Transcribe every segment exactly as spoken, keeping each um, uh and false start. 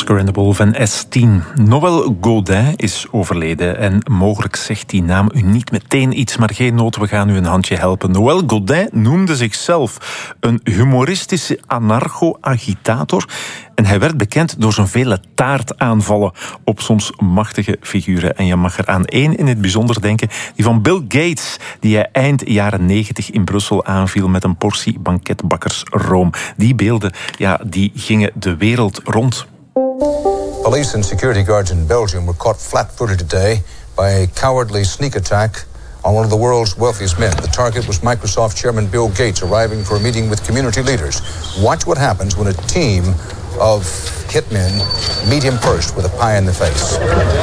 Oscar and the Wolf en S tien. Noël Godin is overleden en mogelijk zegt die naam u niet meteen iets, maar geen nood, we gaan u een handje helpen. Noël Godin noemde zichzelf een humoristische anarcho-agitator en hij werd bekend door zijn vele taartaanvallen op soms machtige figuren. En je mag er aan één in het bijzonder denken, die van Bill Gates, die hij eind jaren negentig in Brussel aanviel met een portie banketbakkersroom. Die beelden, ja, die gingen de wereld rond. Police and security guards in Belgium were caught flat-footed today by a cowardly sneak attack on one of the world's wealthiest men. The target was Microsoft chairman Bill Gates, arriving for a meeting with community leaders. Watch what happens when a team of hitmen meet him first with a pie in the face.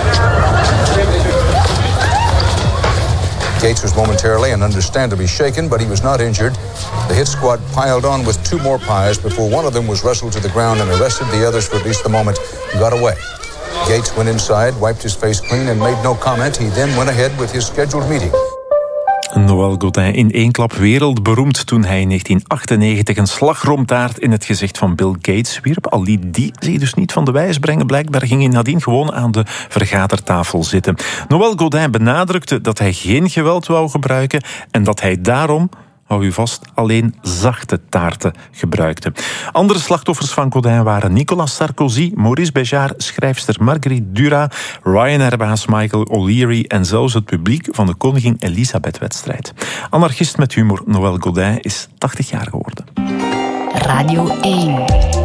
Gates was momentarily and understandably shaken, but he was not injured. The hit squad piled on with two more pies before one of them was wrestled to the ground and arrested. The others, for at least the moment, got away. Gates went inside, wiped his face clean and made no comment. He then went ahead with his scheduled meeting. Noël Godin in één klap wereldberoemd toen hij in negentien achtennegentig een slagroomtaart in het gezicht van Bill Gates wierp. Al liet die zich dus niet van de wijs brengen. Blijkbaar ging hij nadien gewoon aan de vergadertafel zitten. Noël Godin benadrukte dat hij geen geweld wou gebruiken en dat hij daarom, hou u vast, alleen zachte taarten gebruikte. Andere slachtoffers van Godin waren Nicolas Sarkozy, Maurice Béjart, schrijfster Marguerite Duras, Ryanair-baas Michael O'Leary en zelfs het publiek van de Koningin Elisabeth-wedstrijd. Anarchist met humor Noël Godin is tachtig jaar geworden. Radio één.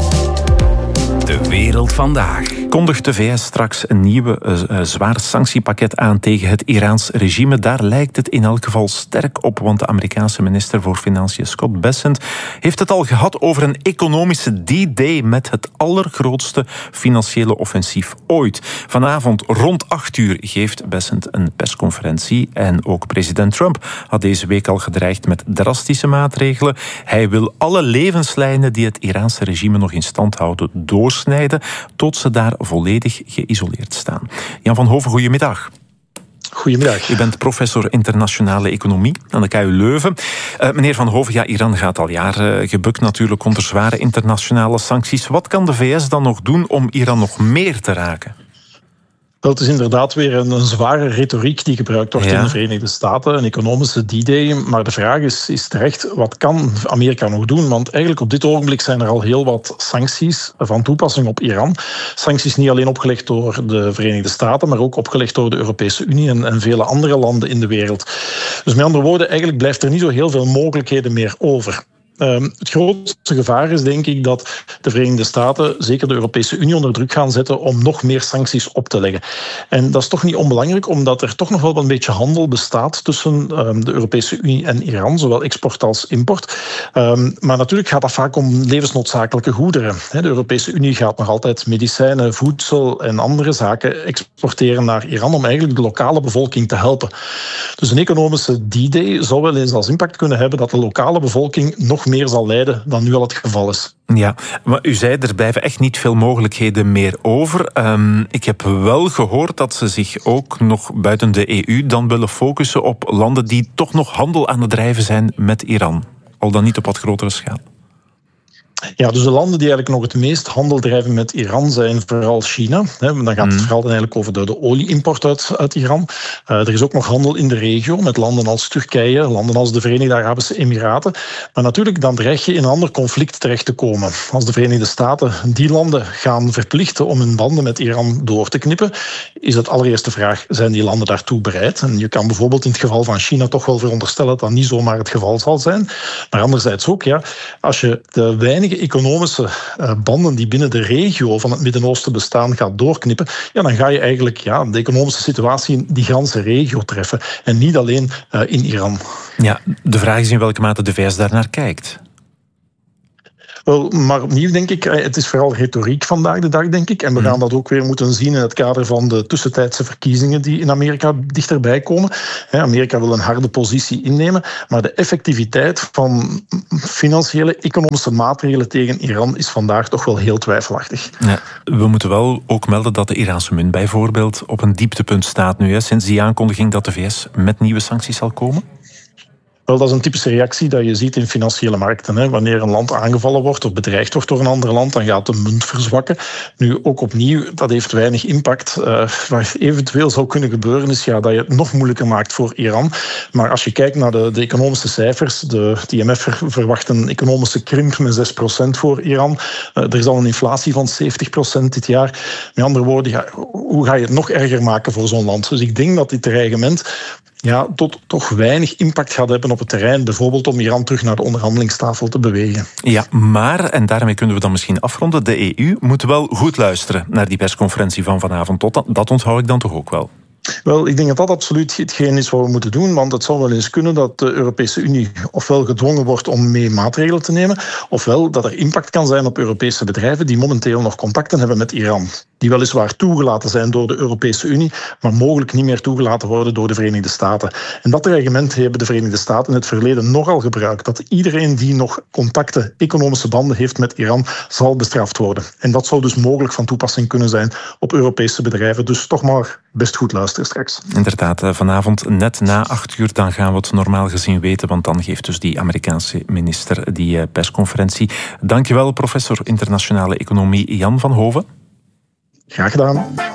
De wereld vandaag. Kondigt de V S straks een nieuwe uh, zwaar sanctiepakket aan tegen het Iraans regime. Daar lijkt het in elk geval sterk op, want de Amerikaanse minister voor Financiën Scott Bessent heeft het al gehad over een economische D-Day met het allergrootste financiële offensief ooit. Vanavond rond acht uur geeft Bessent een persconferentie en ook president Trump had deze week al gedreigd met drastische maatregelen. Hij wil alle levenslijnen die het Iraanse regime nog in stand houden doorsnijden tot ze daar volledig geïsoleerd staan. Jan van Hoven, goedemiddag. Goedemiddag. U bent professor internationale economie aan de K U Leuven. Uh, meneer Van Hoven, ja, Iran gaat al jaren gebukt natuurlijk onder zware internationale sancties. Wat kan de V S dan nog doen om Iran nog meer te raken? Dat is inderdaad weer een, een zware retoriek die gebruikt wordt ja. in de Verenigde Staten, een economische D-Day. Maar de vraag is, is terecht, wat kan Amerika nog doen? Want eigenlijk op dit ogenblik zijn er al heel wat sancties van toepassing op Iran. Sancties niet alleen opgelegd door de Verenigde Staten, maar ook opgelegd door de Europese Unie en, en vele andere landen in de wereld. Dus met andere woorden, eigenlijk blijft er niet zo heel veel mogelijkheden meer over. Um, het grootste gevaar is, denk ik, dat de Verenigde Staten, zeker de Europese Unie, onder druk gaan zetten om nog meer sancties op te leggen. En dat is toch niet onbelangrijk, omdat er toch nog wel een beetje handel bestaat tussen um, de Europese Unie en Iran, zowel export als import. Um, maar natuurlijk gaat dat vaak om levensnoodzakelijke goederen. De Europese Unie gaat nog altijd medicijnen, voedsel en andere zaken exporteren naar Iran om eigenlijk de lokale bevolking te helpen. Dus een economische D-Day zou wel eens als impact kunnen hebben dat de lokale bevolking nog meer zal lijden dan nu al het geval is. Ja, maar u zei, er blijven echt niet veel mogelijkheden meer over. Um, ik heb wel gehoord dat ze zich ook nog buiten de E U dan willen focussen op landen die toch nog handel aan het drijven zijn met Iran. Al dan niet op wat grotere schaal. Ja, dus de landen die eigenlijk nog het meest handel drijven met Iran zijn vooral China. Dan gaat het vooral eigenlijk over de, de olie-import uit, uit Iran. Uh, er is ook nog handel in de regio met landen als Turkije, landen als de Verenigde Arabische Emiraten. Maar natuurlijk, dan dreig je in een ander conflict terecht te komen. Als de Verenigde Staten die landen gaan verplichten om hun banden met Iran door te knippen, is het allereerste vraag, zijn die landen daartoe bereid? En je kan bijvoorbeeld in het geval van China toch wel veronderstellen dat dat niet zomaar het geval zal zijn. Maar anderzijds ook, ja, als je de weinige economische banden die binnen de regio van het Midden-Oosten bestaan gaat doorknippen, ja, dan ga je eigenlijk ja, de economische situatie in die ganse regio treffen en niet alleen uh, in Iran. Ja, de vraag is in welke mate de V S daarnaar kijkt. Wel, maar opnieuw denk ik, het is vooral retoriek vandaag de dag, denk ik. En we gaan dat ook weer moeten zien in het kader van de tussentijdse verkiezingen die in Amerika dichterbij komen. Amerika wil een harde positie innemen, maar de effectiviteit van financiële, economische maatregelen tegen Iran is vandaag toch wel heel twijfelachtig. Ja, we moeten wel ook melden dat de Iraanse munt bijvoorbeeld op een dieptepunt staat nu, hè, sinds die aankondiging dat de V S met nieuwe sancties zal komen. Wel, dat is een typische reactie dat je ziet in financiële markten. Hè. Wanneer een land aangevallen wordt of bedreigd wordt door een ander land, dan gaat de munt verzwakken. Nu, ook opnieuw, dat heeft weinig impact. Uh, wat eventueel zou kunnen gebeuren is ja, dat je het nog moeilijker maakt voor Iran. Maar als je kijkt naar de, de economische cijfers, de, de I M F verwacht een economische krimp met zes procent voor Iran. Uh, er is al een inflatie van zeventig procent dit jaar. Met andere woorden, ja, hoe ga je het nog erger maken voor zo'n land? Dus ik denk dat dit dreigement ja, tot, toch weinig impact gaat hebben op het terrein, bijvoorbeeld om Iran terug naar de onderhandelingstafel te bewegen. Ja, maar, en daarmee kunnen we dan misschien afronden, de E U moet wel goed luisteren naar die persconferentie van vanavond. Tot dat, dat onthoud ik dan toch ook wel. Wel, ik denk dat dat absoluut hetgeen is wat we moeten doen, want het zou wel eens kunnen dat de Europese Unie ofwel gedwongen wordt om mee maatregelen te nemen, ofwel dat er impact kan zijn op Europese bedrijven die momenteel nog contacten hebben met Iran. Die weliswaar toegelaten zijn door de Europese Unie, maar mogelijk niet meer toegelaten worden door de Verenigde Staten. En dat dreigement hebben de Verenigde Staten in het verleden nogal gebruikt. Dat iedereen die nog contacten, economische banden heeft met Iran, zal bestraft worden. En dat zou dus mogelijk van toepassing kunnen zijn op Europese bedrijven. Dus toch maar best goed luisteren straks. Inderdaad, vanavond net na acht uur, dan gaan we het normaal gezien weten, want dan geeft dus die Amerikaanse minister die persconferentie. Dankjewel, professor internationale economie Jan van Hoven. Graag gedaan.